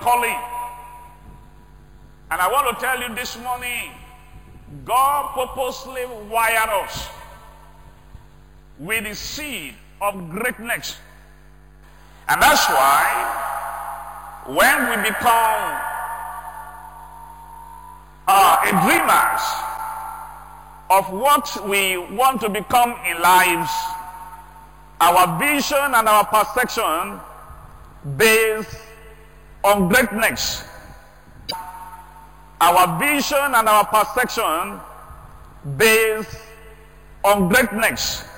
calling. And I want to tell you this morning, God purposely wired us with the seed of greatness. And that's why when we become dreamers of what we want to become in lives, our vision and our perception based on greatness. Our vision and our perception based on greatness.